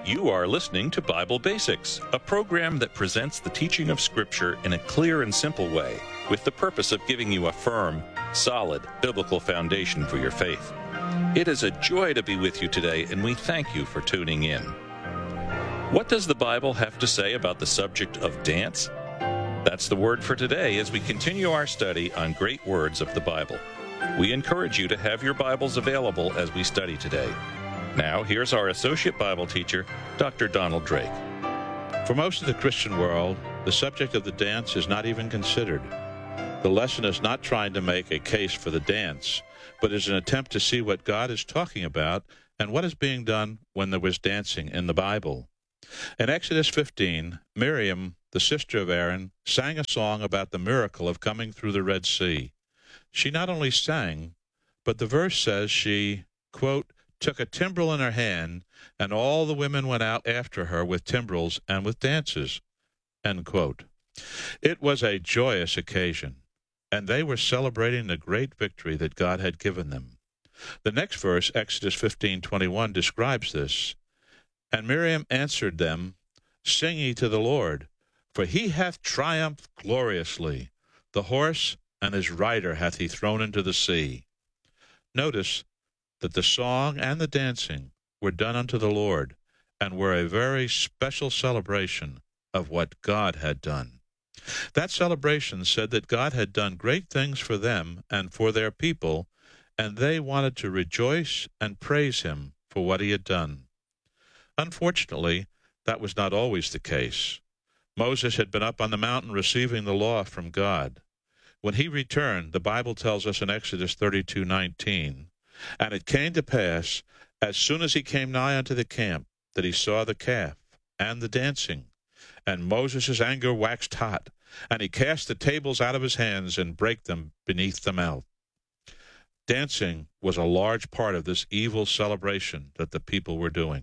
You are listening to Bible Basics, a program that presents the teaching of Scripture in a clear and simple way, with the purpose of giving you a firm, solid, biblical foundation for your faith. It is a joy to be with you today, and we thank you for tuning in. What does the Bible have to say about the subject of dance? That's the word for today as we continue our study on great words of the Bible. We encourage you to have your Bibles available as we study today. Now, here's our Associate Bible Teacher, Dr. Donald Drake. For most of the Christian world, the subject of the dance is not even considered. The lesson is not trying to make a case for the dance, but is an attempt to see what God is talking about and what is being done when there was dancing in the Bible. In Exodus 15, Miriam, the sister of Aaron, sang a song about the miracle of coming through the Red Sea. She not only sang, but the verse says she, quote, took a timbrel in her hand, and all the women went out after her with timbrels and with dances, end quote. It was a joyous occasion, and they were celebrating the great victory that God had given them. The next verse, Exodus 15:21, describes this. And Miriam answered them, Sing ye to the Lord, for he hath triumphed gloriously. The horse and his rider hath he thrown into the sea. Notice that the song and the dancing were done unto the Lord, and were a very special celebration of what God had done. That celebration said that God had done great things for them and for their people, and they wanted to rejoice and praise him for what he had done. Unfortunately, that was not always the case. Moses had been up on the mountain receiving the law from God. When he returned, the Bible tells us in Exodus 32:19, and it came to pass, as soon as he came nigh unto the camp, that he saw the calf and the dancing. And Moses' anger waxed hot, and he cast the tables out of his hands and brake them beneath the mouth. Dancing was a large part of this evil celebration that the people were doing.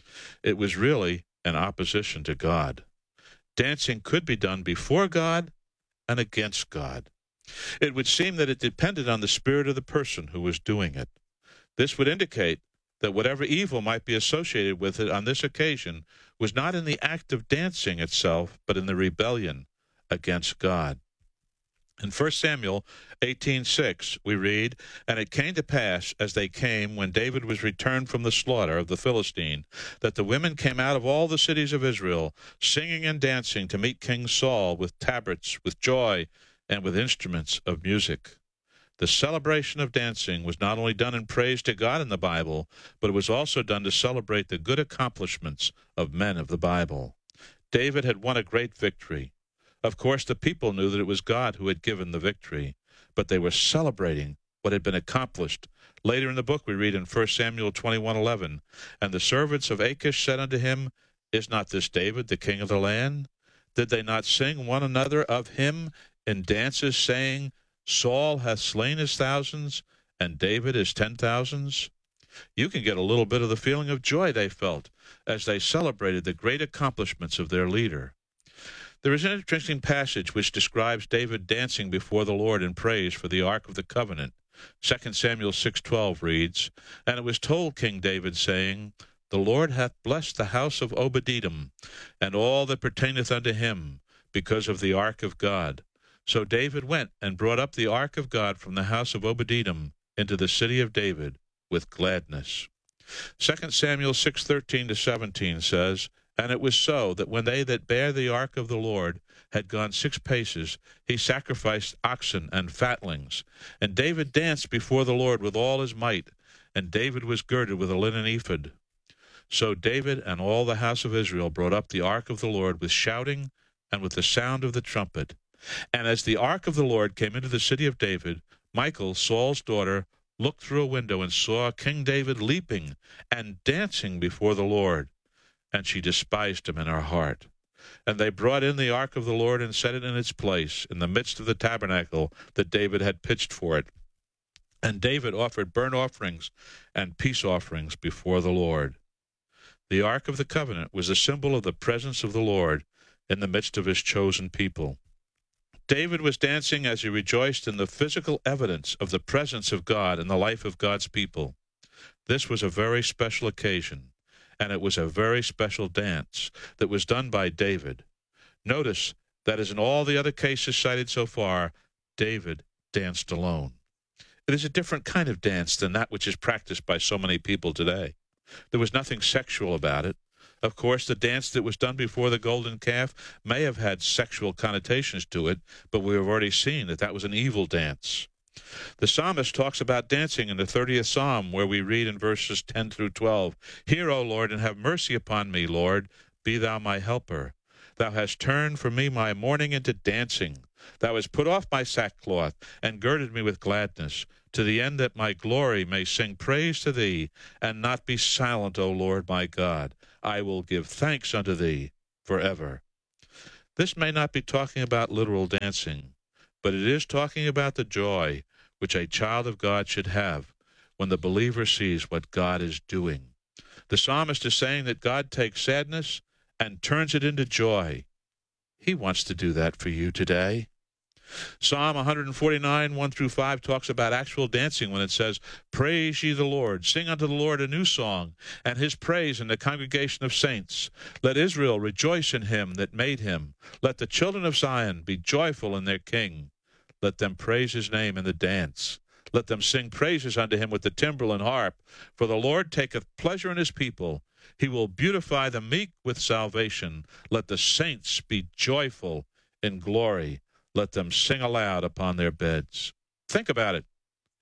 It was really an opposition to God. Dancing could be done before God and against God. It would seem that it depended on the spirit of the person who was doing it. This would indicate that whatever evil might be associated with it on this occasion was not in the act of dancing itself, but in the rebellion against God. In 1 Samuel 18:6, we read, And it came to pass, as they came, when David was returned from the slaughter of the Philistine, that the women came out of all the cities of Israel, singing and dancing to meet King Saul with tabrets, with joy, and with instruments of music. The celebration of dancing was not only done in praise to God in the Bible, but it was also done to celebrate the good accomplishments of men of the Bible. David had won a great victory. Of course, the people knew that it was God who had given the victory, but they were celebrating what had been accomplished. Later in the book we read in 1 Samuel 21:11, And the servants of Achish said unto him, Is not this David the king of the land? Did they not sing one another of him in dances, saying, Saul hath slain his thousands, and David his 10,000s? You can get a little bit of the feeling of joy they felt as they celebrated the great accomplishments of their leader. There is an interesting passage which describes David dancing before the Lord in praise for the Ark of the Covenant. 2 Samuel 6:12 reads, And it was told King David, saying, The Lord hath blessed the house of Obed-Edom, and all that pertaineth unto him, because of the Ark of God. So David went and brought up the Ark of God from the house of Obed-Edom into the city of David with gladness. 2 Samuel 6:13-17 says, And it was so, that when they that bare the ark of the Lord had gone 6 paces, he sacrificed oxen and fatlings. And David danced before the Lord with all his might, and David was girded with a linen ephod. So David and all the house of Israel brought up the ark of the Lord with shouting and with the sound of the trumpet. And as the ark of the Lord came into the city of David, Michal, Saul's daughter, looked through a window and saw King David leaping and dancing before the Lord. And she despised him in her heart. And they brought in the ark of the Lord and set it in its place in the midst of the tabernacle that David had pitched for it. And David offered burnt offerings and peace offerings before the Lord. The ark of the covenant was a symbol of the presence of the Lord in the midst of his chosen people. David was dancing as he rejoiced in the physical evidence of the presence of God in the life of God's people. This was a very special occasion, and it was a very special dance that was done by David. Notice that as in all the other cases cited so far, David danced alone. It is a different kind of dance than that which is practiced by so many people today. There was nothing sexual about it. Of course, the dance that was done before the golden calf may have had sexual connotations to it, but we have already seen that that was an evil dance. The psalmist talks about dancing in the 30th Psalm, where we read in verses 10 through 12, "Hear, O Lord, and have mercy upon me, Lord. Be thou my helper. Thou hast turned for me my mourning into dancing. Thou hast put off my sackcloth, and girded me with gladness, to the end that my glory may sing praise to thee, and not be silent, O Lord my God. I will give thanks unto thee forever." This may not be talking about literal dancing, but it is talking about the joy which a child of God should have when the believer sees what God is doing. The psalmist is saying that God takes sadness and turns it into joy. He wants to do that for you today. Psalm 149, 1 through 5 talks about actual dancing when it says, "Praise ye the Lord, sing unto the Lord a new song, and his praise in the congregation of saints. Let Israel rejoice in him that made him. Let the children of Zion be joyful in their King. Let them praise his name in the dance. Let them sing praises unto him with the timbrel and harp. For the Lord taketh pleasure in his people. He will beautify the meek with salvation. Let the saints be joyful in glory. Let them sing aloud upon their beds." Think about it.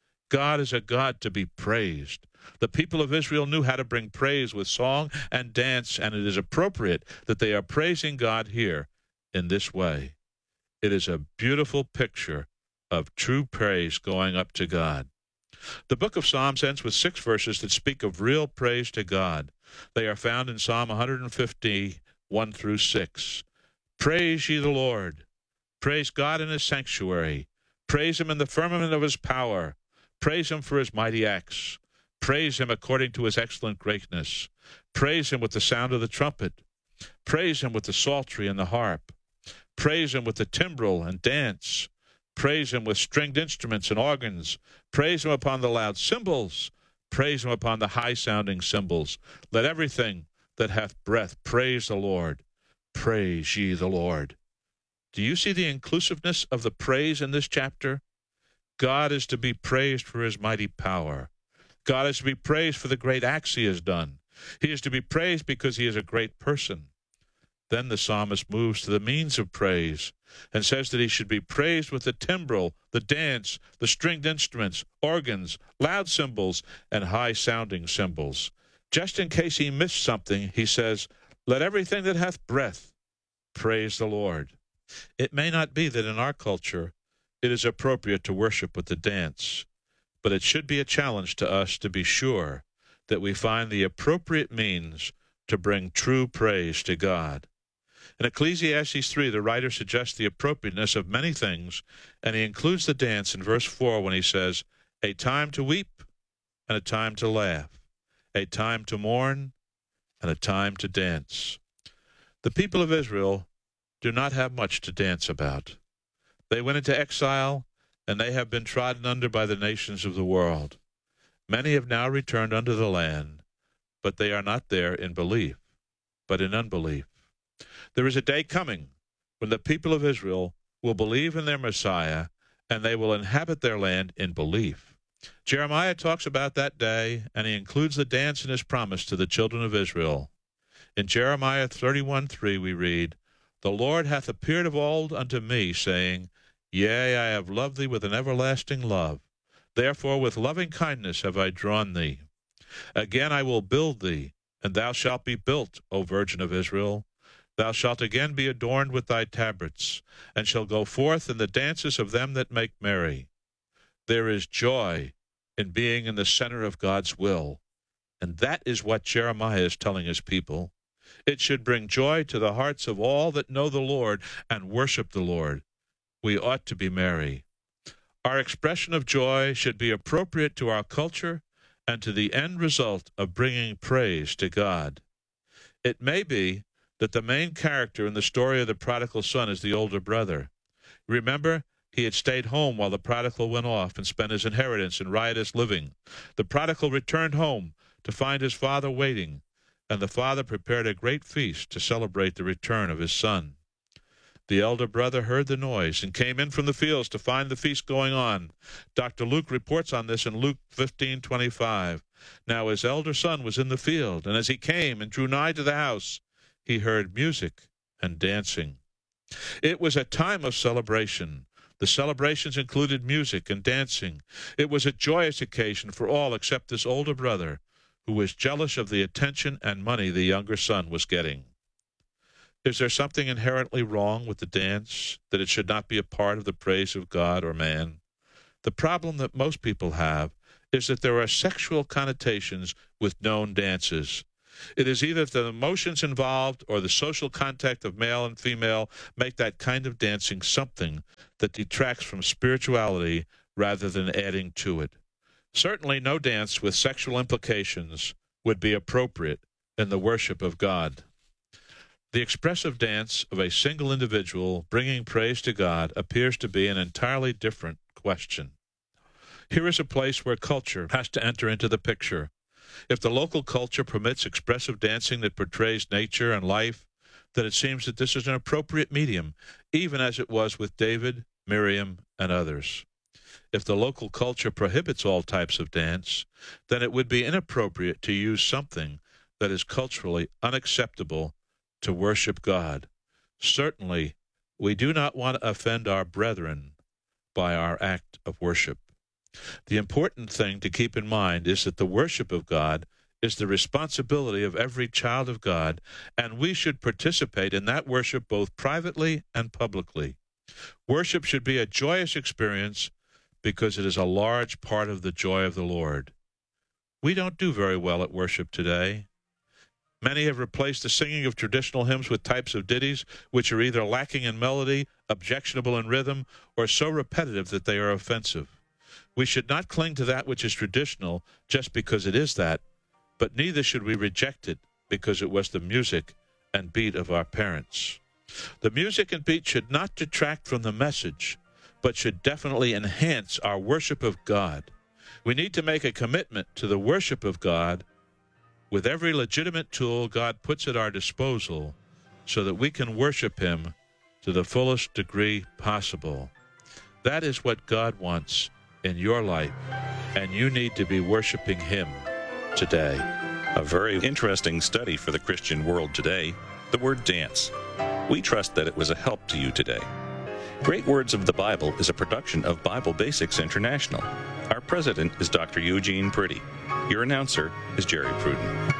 God is a God to be praised. The people of Israel knew how to bring praise with song and dance, and it is appropriate that they are praising God here in this way. It is a beautiful picture of true praise going up to God. The book of Psalms ends with 6 verses that speak of real praise to God. They are found in Psalm 150, 1 through 6. "Praise ye the Lord. Praise God in his sanctuary. Praise him in the firmament of his power. Praise him for his mighty acts. Praise him according to his excellent greatness. Praise him with the sound of the trumpet. Praise him with the psaltery and the harp. Praise him with the timbrel and dance. Praise him with stringed instruments and organs. Praise him upon the loud cymbals. Praise him upon the high-sounding cymbals. Let everything that hath breath praise the Lord. Praise ye the Lord." Do you see the inclusiveness of the praise in this chapter? God is to be praised for his mighty power. God is to be praised for the great acts he has done. He is to be praised because he is a great person. Then the psalmist moves to the means of praise and says that he should be praised with the timbrel, the dance, the stringed instruments, organs, loud cymbals, and high-sounding cymbals. Just in case he missed something, he says, "Let everything that hath breath praise the Lord." It may not be that in our culture it is appropriate to worship with the dance, but it should be a challenge to us to be sure that we find the appropriate means to bring true praise to God. In Ecclesiastes 3, the writer suggests the appropriateness of many things, and he includes the dance in verse 4 when he says, "A time to weep and a time to laugh, a time to mourn and a time to dance." The people of Israel do not have much to dance about. They went into exile, and they have been trodden under by the nations of the world. Many have now returned unto the land, but they are not there in belief, but in unbelief. There is a day coming when the people of Israel will believe in their Messiah, and they will inhabit their land in belief. Jeremiah talks about that day, and he includes the dance in his promise to the children of Israel. In Jeremiah 31:3 we read, "The Lord hath appeared of old unto me, saying, Yea, I have loved thee with an everlasting love. Therefore with loving kindness have I drawn thee. Again I will build thee, and thou shalt be built, O Virgin of Israel. Thou shalt again be adorned with thy tabrets, and shall go forth in the dances of them that make merry." There is joy in being in the center of God's will, and that is what Jeremiah is telling his people. It should bring joy to the hearts of all that know the Lord and worship the Lord. We ought to be merry. Our expression of joy should be appropriate to our culture and to the end result of bringing praise to God. It may be that the main character in the story of the prodigal son is the older brother. Remember, he had stayed home while the prodigal went off and spent his inheritance in riotous living. The prodigal returned home to find his father waiting, and the father prepared a great feast to celebrate the return of his son. The elder brother heard the noise and came in from the fields to find the feast going on. Dr. Luke reports on this in Luke 15:25. Now his elder son was in the field, and as he came and drew nigh to the house, he heard music and dancing. It was a time of celebration. The celebrations included music and dancing. It was a joyous occasion for all except this older brother, who was jealous of the attention and money the younger son was getting. Is there something inherently wrong with the dance, that it should not be a part of the praise of God or man? The problem that most people have is that there are sexual connotations with known dances. It is either the emotions involved or the social contact of male and female make that kind of dancing something that detracts from spirituality rather than adding to it. Certainly no dance with sexual implications would be appropriate in the worship of God. The expressive dance of a single individual bringing praise to God appears to be an entirely different question. Here is a place where culture has to enter into the picture. If the local culture permits expressive dancing that portrays nature and life, then it seems that this is an appropriate medium, even as it was with David, Miriam, and others. If the local culture prohibits all types of dance, then it would be inappropriate to use something that is culturally unacceptable to worship God. Certainly, we do not want to offend our brethren by our act of worship. The important thing to keep in mind is that the worship of God is the responsibility of every child of God, and we should participate in that worship both privately and publicly. Worship should be a joyous experience because it is a large part of the joy of the Lord. We don't do very well at worship today. Many have replaced the singing of traditional hymns with types of ditties which are either lacking in melody, objectionable in rhythm, or so repetitive that they are offensive. We should not cling to that which is traditional just because it is that, but neither should we reject it because it was the music and beat of our parents. The music and beat should not detract from the message, but should definitely enhance our worship of God. We need to make a commitment to the worship of God with every legitimate tool God puts at our disposal so that we can worship Him to the fullest degree possible. That is what God wants in your life, and you need to be worshiping Him today. A very interesting study for the Christian world today, the word dance. We trust that it was a help to you today. Great Words of the Bible is a production of Bible Basics International. Our president is Dr. Eugene Priddy. Your announcer is Jerry Pruden.